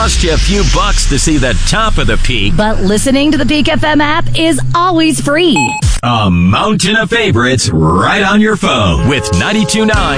cost you a few bucks to see the top of the peak. But listening to the Peak FM app is always free. A mountain of favorites right on your phone with 92.9